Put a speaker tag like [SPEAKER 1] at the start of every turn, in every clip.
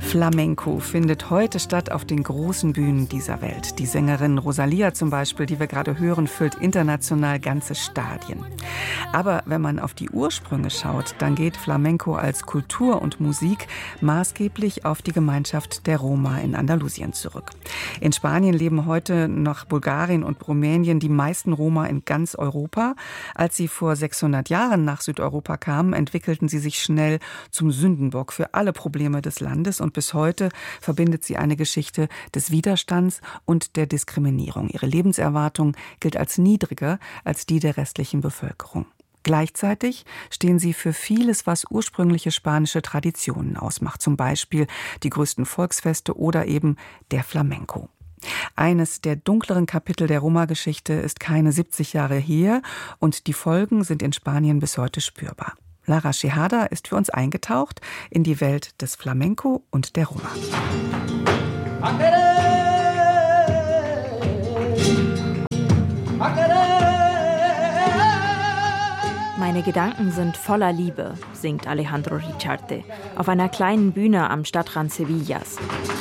[SPEAKER 1] Flamenco findet heute statt auf den großen Bühnen dieser Welt. Die Sängerin Rosalía zum Beispiel, die wir gerade hören, füllt international ganze Stadien. Aber wenn man auf die Ursprünge schaut, dann geht Flamenco als Kultur und Musik maßgeblich auf die Gemeinschaft der Roma in Andalusien zurück. In Spanien leben heute nach Bulgarien und Rumänien die meisten Roma in ganz Europa. Als sie vor 600 Jahren nach Südeuropa kamen, entwickelten sie sich schnell zum Sündenbock für alle Probleme des Landes und bis heute verbindet sie eine Geschichte des Widerstands und der Diskriminierung. Ihre Lebenserwartung gilt als niedriger als die der restlichen Bevölkerung. Gleichzeitig stehen sie für vieles, was ursprüngliche spanische Traditionen ausmacht, zum Beispiel die größten Volksfeste oder eben der Flamenco. Eines der dunkleren Kapitel der Roma-Geschichte ist keine 70 Jahre her und die Folgen sind in Spanien bis heute spürbar. Lara Schehada ist für uns eingetaucht in die Welt des Flamenco und der Roma.
[SPEAKER 2] Meine Gedanken sind voller Liebe, singt Alejandro Richarte auf einer kleinen Bühne am Stadtrand Sevillas.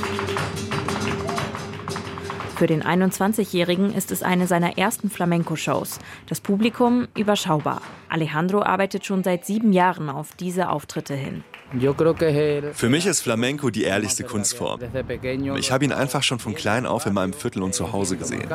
[SPEAKER 2] Für den 21-Jährigen ist es eine seiner ersten Flamenco-Shows. Das Publikum überschaubar. Alejandro arbeitet schon seit 7 Jahren auf diese Auftritte hin.
[SPEAKER 3] Für mich ist Flamenco die ehrlichste Kunstform. Ich habe ihn einfach schon von klein auf in meinem Viertel und zu Hause gesehen.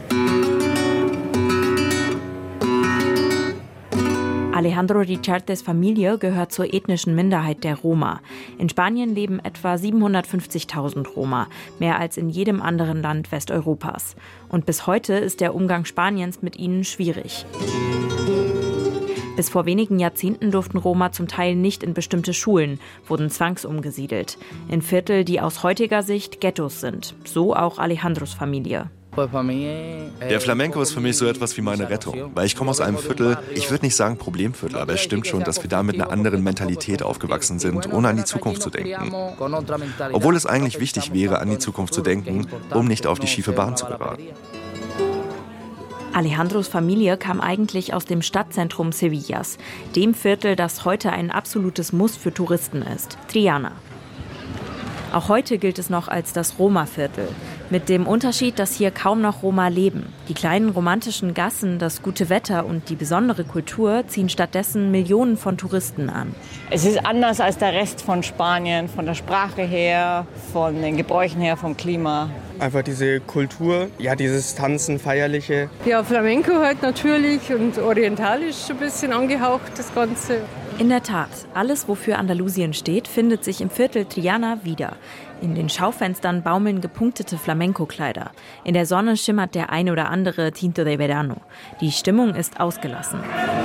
[SPEAKER 2] Alejandro Richartes Familie gehört zur ethnischen Minderheit der Roma. In Spanien leben etwa 750.000 Roma, mehr als in jedem anderen Land Westeuropas. Und bis heute ist der Umgang Spaniens mit ihnen schwierig. Bis vor wenigen Jahrzehnten durften Roma zum Teil nicht in bestimmte Schulen, wurden zwangsumgesiedelt. In Viertel, die aus heutiger Sicht Ghettos sind. So auch Alejandros Familie.
[SPEAKER 3] Der Flamenco ist für mich so etwas wie meine Rettung, weil ich komme aus einem Viertel, ich würde nicht sagen Problemviertel, aber es stimmt schon, dass wir da mit einer anderen Mentalität aufgewachsen sind, ohne an die Zukunft zu denken. Obwohl es eigentlich wichtig wäre, an die Zukunft zu denken, um nicht auf die schiefe Bahn zu geraten.
[SPEAKER 2] Alejandros Familie kam eigentlich aus dem Stadtzentrum Sevillas, dem Viertel, das heute ein absolutes Muss für Touristen ist, Triana. Auch heute gilt es noch als das Roma-Viertel. Mit dem Unterschied, dass hier kaum noch Roma leben. Die kleinen romantischen Gassen, das gute Wetter und die besondere Kultur ziehen stattdessen Millionen von Touristen an.
[SPEAKER 4] Es ist anders als der Rest von Spanien, von der Sprache her, von den Gebräuchen her, vom Klima.
[SPEAKER 5] Einfach diese Kultur, ja, dieses Tanzen, Feierliche.
[SPEAKER 6] Ja, Flamenco halt natürlich und orientalisch ein bisschen angehaucht, das Ganze.
[SPEAKER 2] In der Tat, alles, wofür Andalusien steht, findet sich im Viertel Triana wieder. In den Schaufenstern baumeln gepunktete Flamenco-Kleider. In der Sonne schimmert der ein oder andere Tinto de Verano. Die Stimmung ist ausgelassen.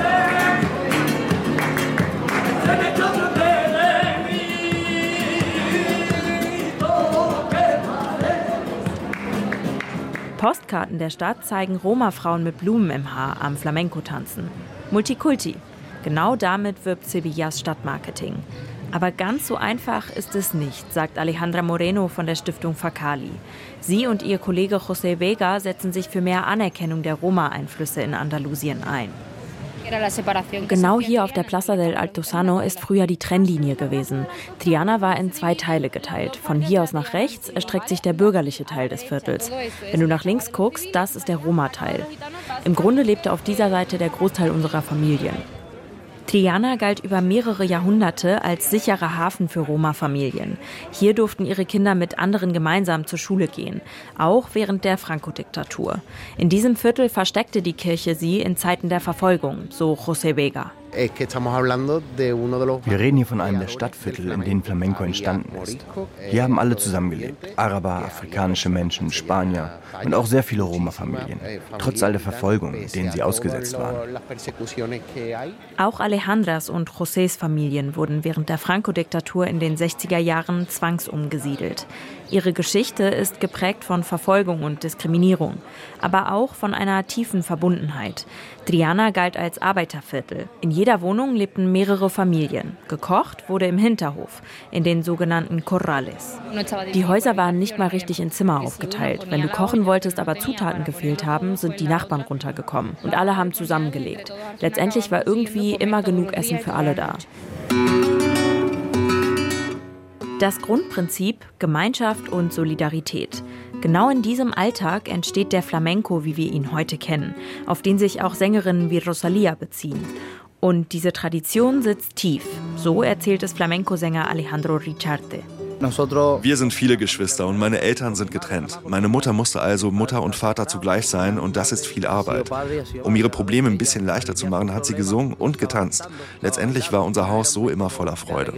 [SPEAKER 2] Postkarten der Stadt zeigen Roma-Frauen mit Blumen im Haar am Flamenco tanzen. Multikulti. Genau damit wirbt Sevillas Stadtmarketing. Aber ganz so einfach ist es nicht, sagt Alejandra Moreno von der Stiftung Facali. Sie und ihr Kollege José Vega setzen sich für mehr Anerkennung der Roma-Einflüsse in Andalusien ein. Genau hier auf der Plaza del Altozano ist früher die Trennlinie gewesen. Triana war in 2 Teile geteilt. Von hier aus nach rechts erstreckt sich der bürgerliche Teil des Viertels. Wenn du nach links guckst, das ist der Roma-Teil. Im Grunde lebte auf dieser Seite der Großteil unserer Familien. Triana galt über mehrere Jahrhunderte als sicherer Hafen für Roma-Familien. Hier durften ihre Kinder mit anderen gemeinsam zur Schule gehen, auch während der Franco-Diktatur. In diesem Viertel versteckte die Kirche sie in Zeiten der Verfolgung, so José Vega.
[SPEAKER 7] Wir reden hier von einem der Stadtviertel, in denen Flamenco entstanden ist. Hier haben alle zusammengelebt. Araber, afrikanische Menschen, Spanier und auch sehr viele Roma-Familien. Trotz all der Verfolgung, denen sie ausgesetzt waren.
[SPEAKER 2] Auch Alejandras und Josés Familien wurden während der Franco-Diktatur in den 60er Jahren zwangsumgesiedelt. Ihre Geschichte ist geprägt von Verfolgung und Diskriminierung, aber auch von einer tiefen Verbundenheit. Triana galt als Arbeiterviertel. In jeder Wohnung lebten mehrere Familien. Gekocht wurde im Hinterhof, in den sogenannten Corrales. Die Häuser waren nicht mal richtig in Zimmer aufgeteilt. Wenn du kochen wolltest, aber Zutaten gefehlt haben, sind die Nachbarn runtergekommen. Und alle haben zusammengelegt. Letztendlich war irgendwie immer genug Essen für alle da. Das Grundprinzip Gemeinschaft und Solidarität. Genau in diesem Alltag entsteht der Flamenco, wie wir ihn heute kennen, auf den sich auch Sängerinnen wie Rosalía beziehen. Und diese Tradition sitzt tief. So erzählt es Flamenco-Sänger Alejandro Richarte.
[SPEAKER 3] Wir sind viele Geschwister und meine Eltern sind getrennt. Meine Mutter musste also Mutter und Vater zugleich sein und das ist viel Arbeit. Um ihre Probleme ein bisschen leichter zu machen, hat sie gesungen und getanzt. Letztendlich war unser Haus so immer voller Freude.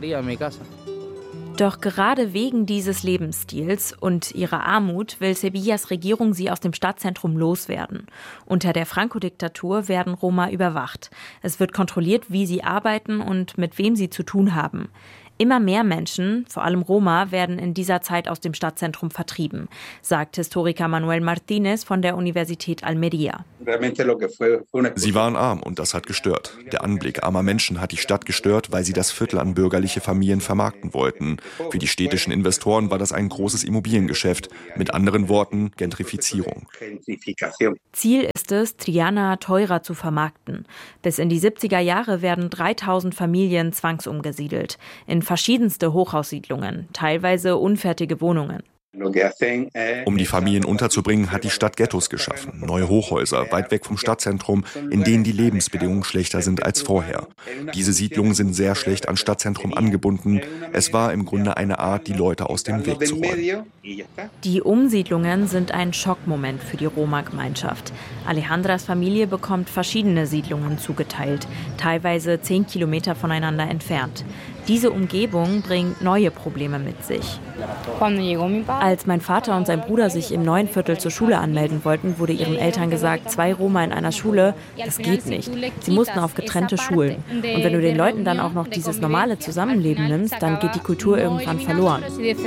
[SPEAKER 2] Doch gerade wegen dieses Lebensstils und ihrer Armut will Sevillas Regierung sie aus dem Stadtzentrum loswerden. Unter der Franco-Diktatur werden Roma überwacht. Es wird kontrolliert, wie sie arbeiten und mit wem sie zu tun haben. Immer mehr Menschen, vor allem Roma, werden in dieser Zeit aus dem Stadtzentrum vertrieben, sagt Historiker Manuel Martínez von der Universität Almería.
[SPEAKER 3] Sie waren arm und das hat gestört. Der Anblick armer Menschen hat die Stadt gestört, weil sie das Viertel an bürgerliche Familien vermarkten wollten. Für die städtischen Investoren war das ein großes Immobiliengeschäft. Mit anderen Worten, Gentrifizierung.
[SPEAKER 2] Ziel ist es, Triana teurer zu vermarkten. Bis in die 70er Jahre werden 3000 Familien zwangsumgesiedelt. In verschiedenste Hochhaussiedlungen, teilweise unfertige Wohnungen.
[SPEAKER 3] Um die Familien unterzubringen, hat die Stadt Ghettos geschaffen. Neue Hochhäuser, weit weg vom Stadtzentrum, in denen die Lebensbedingungen schlechter sind als vorher. Diese Siedlungen sind sehr schlecht an Stadtzentrum angebunden. Es war im Grunde eine Art, die Leute aus dem Weg zu räumen.
[SPEAKER 2] Die Umsiedlungen sind ein Schockmoment für die Roma-Gemeinschaft. Alejandras Familie bekommt verschiedene Siedlungen zugeteilt, teilweise 10 Kilometer voneinander entfernt. Diese Umgebung bringt neue Probleme mit sich. Als mein Vater und sein Bruder sich im neuen Viertel zur Schule anmelden wollten, wurde ihren Eltern gesagt, 2 Roma in einer Schule, das geht nicht. Sie mussten auf getrennte Schulen. Und wenn du den Leuten dann auch noch dieses normale Zusammenleben nimmst, dann geht die Kultur irgendwann verloren.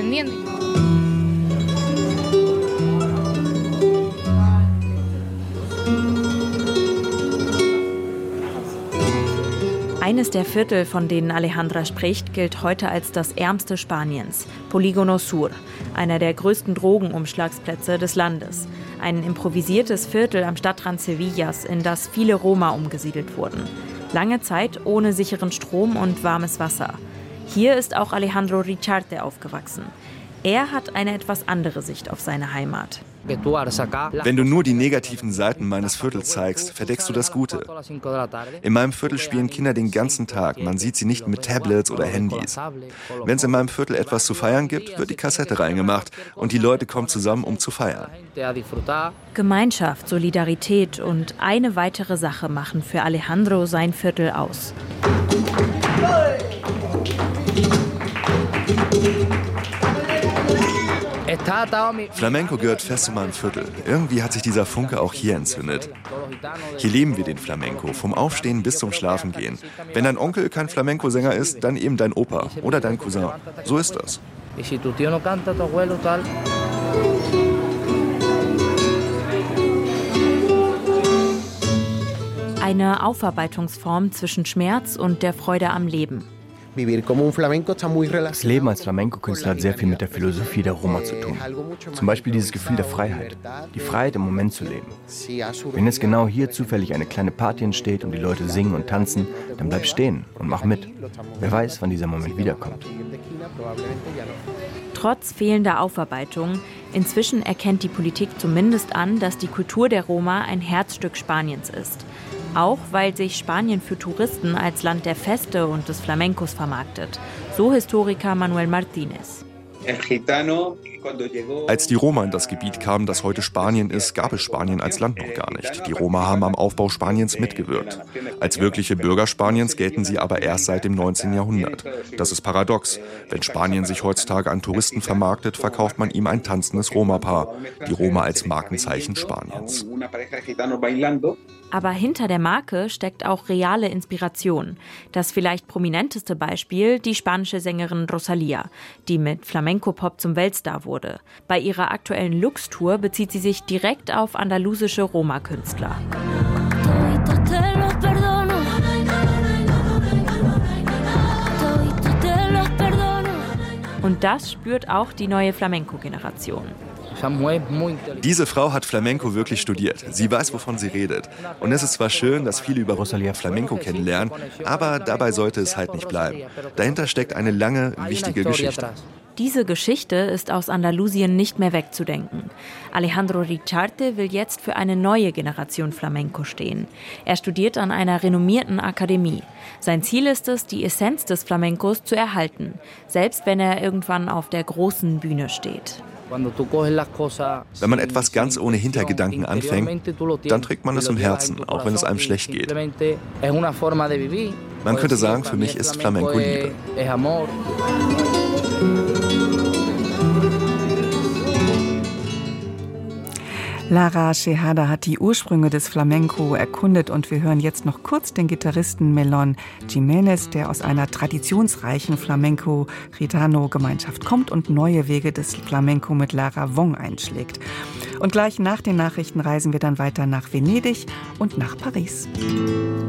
[SPEAKER 2] Eines der Viertel, von denen Alejandra spricht, gilt heute als das ärmste Spaniens, Polígono Sur, einer der größten Drogenumschlagsplätze des Landes. Ein improvisiertes Viertel am Stadtrand Sevillas, in das viele Roma umgesiedelt wurden. Lange Zeit ohne sicheren Strom und warmes Wasser. Hier ist auch Alejandro Richarte aufgewachsen. Er hat eine etwas andere Sicht auf seine Heimat.
[SPEAKER 3] Wenn du nur die negativen Seiten meines Viertels zeigst, verdeckst du das Gute. In meinem Viertel spielen Kinder den ganzen Tag. Man sieht sie nicht mit Tablets oder Handys. Wenn es in meinem Viertel etwas zu feiern gibt, wird die Kassette reingemacht und die Leute kommen zusammen, um zu feiern.
[SPEAKER 2] Gemeinschaft, Solidarität und eine weitere Sache machen für Alejandro sein Viertel aus.
[SPEAKER 3] Flamenco gehört fest zu meinem Viertel. Irgendwie hat sich dieser Funke auch hier entzündet. Hier leben wir den Flamenco, vom Aufstehen bis zum Schlafengehen. Wenn dein Onkel kein Flamenco-Sänger ist, dann eben dein Opa oder dein Cousin. So ist das.
[SPEAKER 2] Eine Aufarbeitungsform zwischen Schmerz und der Freude am Leben.
[SPEAKER 7] Das Leben als Flamenco-Künstler hat sehr viel mit der Philosophie der Roma zu tun. Zum Beispiel dieses Gefühl der Freiheit. Die Freiheit, im Moment zu leben. Wenn jetzt genau hier zufällig eine kleine Party entsteht und die Leute singen und tanzen, dann bleib stehen und mach mit. Wer weiß, wann dieser Moment wiederkommt.
[SPEAKER 2] Trotz fehlender Aufarbeitung, inzwischen erkennt die Politik zumindest an, dass die Kultur der Roma ein Herzstück Spaniens ist. Auch weil sich Spanien für Touristen als Land der Feste und des Flamencos vermarktet. So Historiker Manuel Martínez.
[SPEAKER 3] Als die Roma in das Gebiet kamen, das heute Spanien ist, gab es Spanien als Land noch gar nicht. Die Roma haben am Aufbau Spaniens mitgewirkt. Als wirkliche Bürger Spaniens gelten sie aber erst seit dem 19. Jahrhundert. Das ist paradox. Wenn Spanien sich heutzutage an Touristen vermarktet, verkauft man ihm ein tanzendes Roma-Paar. Die Roma als Markenzeichen Spaniens.
[SPEAKER 2] Aber hinter der Marke steckt auch reale Inspiration. Das vielleicht prominenteste Beispiel, die spanische Sängerin Rosalía, die mit Flamenco-Pop zum Weltstar wurde. Bei ihrer aktuellen Lux-Tour bezieht sie sich direkt auf andalusische Roma-Künstler. Und das spürt auch die neue Flamenco-Generation.
[SPEAKER 3] Diese Frau hat Flamenco wirklich studiert. Sie weiß, wovon sie redet. Und es ist zwar schön, dass viele über Rosalía Flamenco kennenlernen, aber dabei sollte es halt nicht bleiben. Dahinter steckt eine lange, wichtige Geschichte.
[SPEAKER 2] Diese Geschichte ist aus Andalusien nicht mehr wegzudenken. Alejandro Richarte will jetzt für eine neue Generation Flamenco stehen. Er studiert an einer renommierten Akademie. Sein Ziel ist es, die Essenz des Flamencos zu erhalten, selbst wenn er irgendwann auf der großen Bühne steht.
[SPEAKER 3] Wenn man etwas ganz ohne Hintergedanken anfängt, dann trägt man es im Herzen, auch wenn es einem schlecht geht. Man könnte sagen, für mich ist Flamenco Liebe.
[SPEAKER 1] Lara Tejada hat die Ursprünge des Flamenco erkundet und wir hören jetzt noch kurz den Gitarristen Melon Jiménez, der aus einer traditionsreichen Flamenco-Gitano-Gemeinschaft kommt und neue Wege des Flamenco mit Lara Wong einschlägt. Und gleich nach den Nachrichten reisen wir dann weiter nach Venedig und nach Paris.